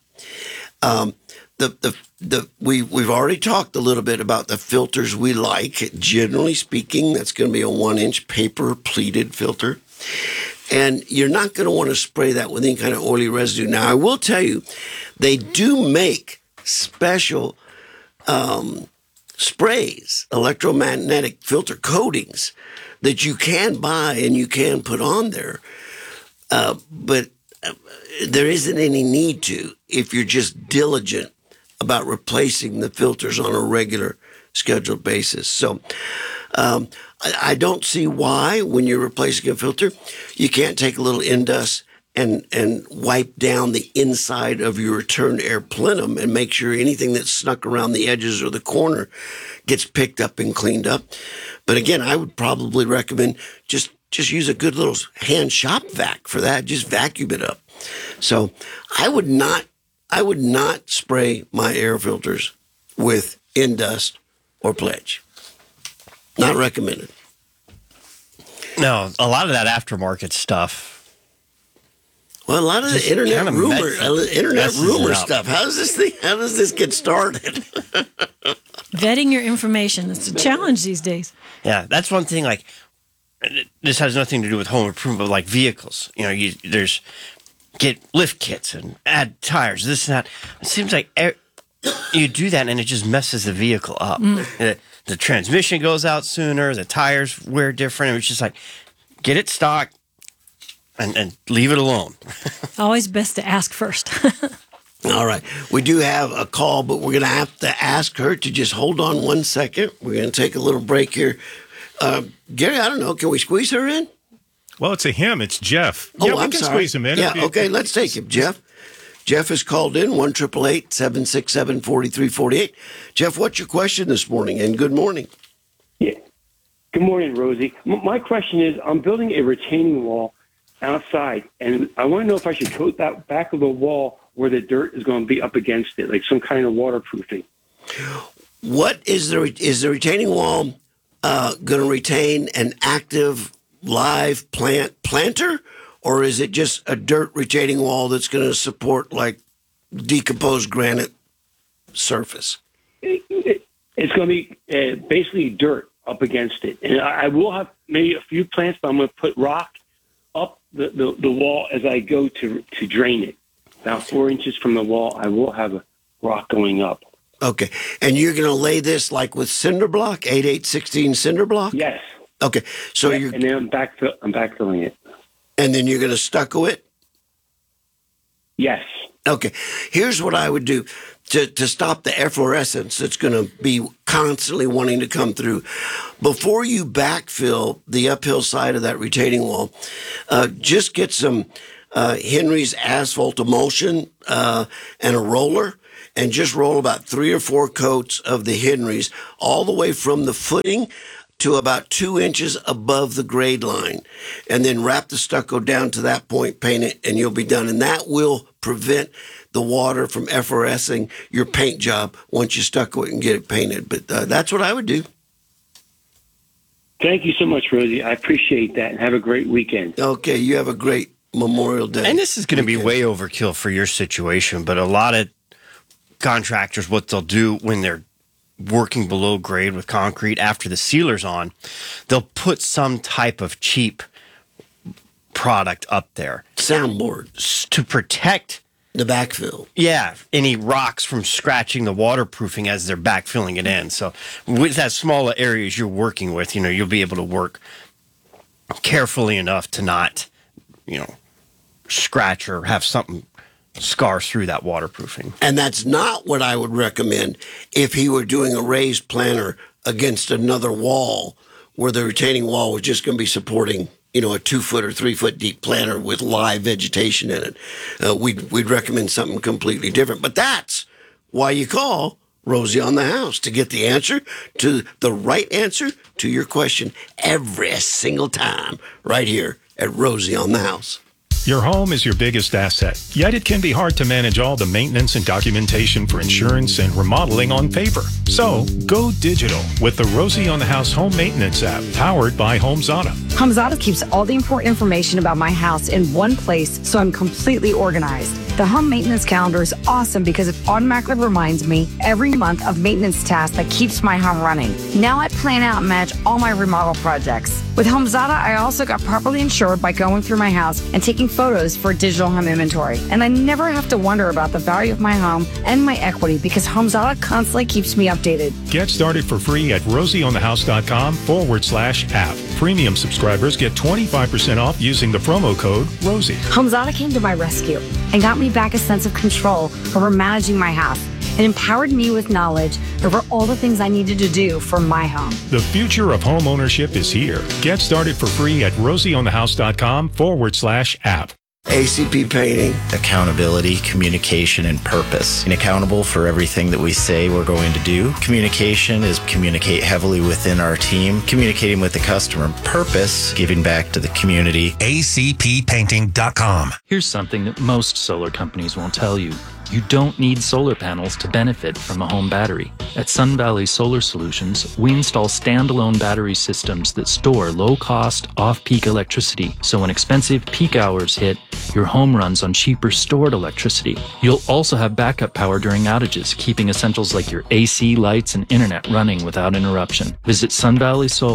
We've already talked a little bit about the filters we like. Generally speaking, that's going to be a 1-inch paper pleated filter. And you're not going to want to spray that with any kind of oily residue. Now, I will tell you, they do make special sprays, electromagnetic filter coatings that you can buy and you can put on there. But there isn't any need to if you're just diligent about replacing the filters on a regular scheduled basis. So I don't see why, when you're replacing a filter, you can't take a little Indust and wipe down the inside of your return air plenum and make sure anything that's snuck around the edges or the corner gets picked up and cleaned up. But again, I would probably recommend just use a good little hand shop vac for that. Just vacuum it up. So I would not spray my air filters with Indust or Pledge. Not recommended. No, a lot of that aftermarket stuff. Well, a lot of the internet rumor stuff. How does this get started? Vetting your information. It's a challenge these days. Yeah, that's one thing. Like, this has nothing to do with home improvement, but like vehicles. There's get lift kits and add tires, this and that. It seems like you do that and it just messes the vehicle up. The transmission goes out sooner, the tires wear different. It's just like, get it stocked and leave it alone. Always best to ask first. All right. We do have a call, but we're going to have to ask her to just hold on 1 second. We're going to take a little break here. Gary, I don't know. Can we squeeze her in? Well, it's a him. It's Jeff. Oh, yeah, we I'm can sorry. squeeze him in. Yeah, okay, let's take him, Jeff. Jeff has called in 1-888-767-4348. Jeff, what's your question this morning? And good morning. Yeah. Good morning, Rosie. My question is, I'm building a retaining wall outside, and I want to know if I should coat that back of the wall where the dirt is going to be up against it, like some kind of waterproofing. What is the retaining wall going to retain an active live planter, or is it just a dirt retaining wall that's going to support like decomposed granite surface? It's going to be basically dirt up against it, and I will have maybe a few plants, but I'm going to put rock up the wall as I go to drain it. About 4 inches from the wall, I will have a rock going up. Okay, and you're going to lay this like with cinder block, 8/8/16 cinder block? Yes. Okay, so and then I'm backfilling it. And then you're going to stucco it? Yes. Okay, here's what I would do to stop the efflorescence that's going to be constantly wanting to come through. Before you backfill the uphill side of that retaining wall, just get some Henry's asphalt emulsion and a roller, and just roll about 3 or 4 coats of the Henry's all the way from the footing to about 2 inches above the grade line, and then wrap the stucco down to that point, paint it, and you'll be done. And that will prevent the water from efflorescing your paint job once you stucco it and get it painted. But that's what I would do. Thank you so much, Rosie. I appreciate that, and have a great weekend. Okay, you have a great Memorial Day. And this is going to be way overkill for your situation, but a lot of contractors, what they'll do when they're working below grade with concrete after the sealer's on, they'll put some type of cheap product up there. Soundboard. To protect the backfill. Yeah, any rocks from scratching the waterproofing as they're backfilling it in. So with that smaller areas you're working with, you'll be able to work carefully enough to not, scratch or have something scar through that waterproofing. And that's not what I would recommend if he were doing a raised planter against another wall where the retaining wall was just going to be supporting, a 2-foot or 3-foot deep planter with live vegetation in it. We'd recommend something completely different. But that's why you call Rosie on the House, to get the answer to the right answer to your question every single time right here at Rosie on the House. Your home is your biggest asset, yet it can be hard to manage all the maintenance and documentation for insurance and remodeling on paper. So, go digital with the Rosie on the House home maintenance app, powered by HomeZada. HomeZada keeps all the important information about my house in one place, so I'm completely organized. The home maintenance calendar is awesome because it automatically reminds me every month of maintenance tasks that keeps my home running. Now I plan out and match all my remodel projects. With HomeZada, I also got properly insured by going through my house and taking photos for digital home inventory. And I never have to wonder about the value of my home and my equity because HomeZada constantly keeps me updated. Get started for free at rosieonthehouse.com/app. Premium subscribers get 25% off using the promo code Rosie. HomeZada came to my rescue and got me back a sense of control over managing my house. It empowered me with knowledge over all the things I needed to do for my home. The future of home ownership is here. Get started for free at rosieonthehouse.com/app. ACP Painting. Accountability, communication, and purpose. And accountable for everything that we say we're going to do. Communication is communicate heavily within our team, communicating with the customer. Purpose, giving back to the community. ACPpainting.com. Here's something that most solar companies won't tell you. You don't need solar panels to benefit from a home battery. At Sun Valley Solar Solutions, we install standalone battery systems that store low-cost, off-peak electricity, so when expensive peak hours hit, your home runs on cheaper stored electricity. You'll also have backup power during outages, keeping essentials like your AC, lights, and internet running without interruption. Visit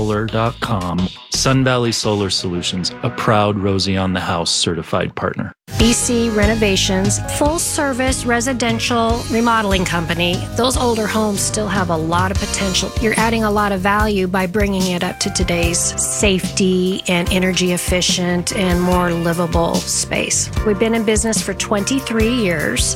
sunvalleysolar.com. Sun Valley Solar Solutions, a proud Rosie on the House certified partner. BC Renovations, full-service residential remodeling company. Those older homes still have a lot of potential. You're adding a lot of value by bringing it up to today's safety and energy efficient and more livable space. We've been in business for 23 years.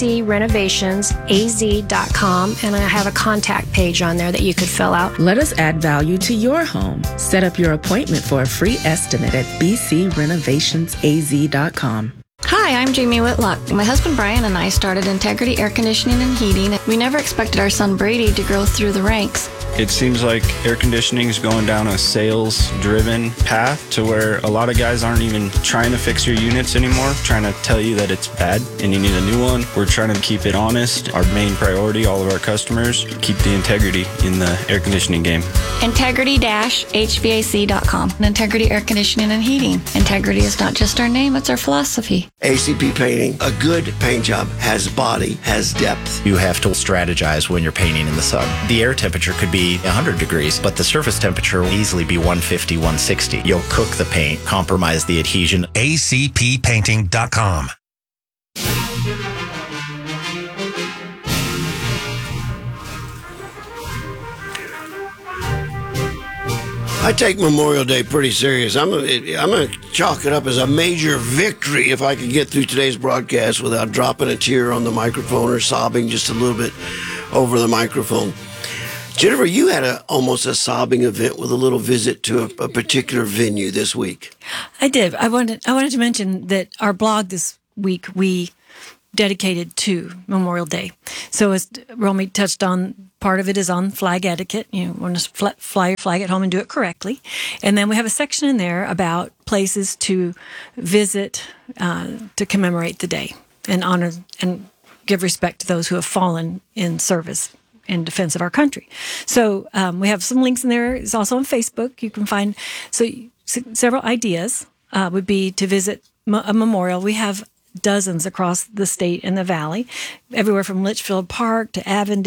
BCRenovations.az.com, and I have a contact page on there that you could fill out. Let us add value to your home. Set up your appointment for a free estimate at bcrenovations.az.com. Hi, I'm Jamie Whitlock. My husband Brian and I started Integrity Air Conditioning and Heating. We never expected our son Brady to grow through the ranks. It seems like air conditioning is going down a sales-driven path to where a lot of guys aren't even trying to fix your units anymore, trying to tell you that it's bad and you need a new one. We're trying to keep it honest. Our main priority, all of our customers, keep the integrity in the air conditioning game. Integrity-HVAC.com. Integrity Air Conditioning and Heating. Integrity is not just our name, it's our philosophy. ACP Painting. A good paint job has body, has depth. You have to strategize when you're painting in the sun. The air temperature could be 100 degrees, but the surface temperature will easily be 150, 160. You'll cook the paint, compromise the adhesion. ACPpainting.com. I take Memorial Day pretty serious. I'm going to chalk it up as a major victory if I can get through today's broadcast without dropping a tear on the microphone or sobbing just a little bit over the microphone. Jennifer, you had almost a sobbing event with a little visit to a particular venue this week. I did. I wanted to mention that our blog this week we dedicated to Memorial Day. So as Romy touched on, part of it is on flag etiquette. You want to fly your flag at home and do it correctly. And then we have a section in there about places to visit to commemorate the day and honor and give respect to those who have fallen in service in defense of our country. So we have some links in there. It's also on Facebook. You can find several ideas would be to visit a memorial. We have dozens across the state and the valley, everywhere from Litchfield Park to Avondale.